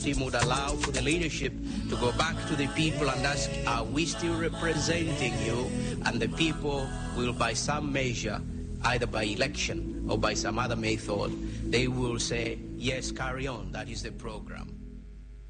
Team would allow for the leadership to go back to the people and ask, are we still representing you? And the people will, by some measure, either by election or by some other method, they will say, yes, carry on. That is the program.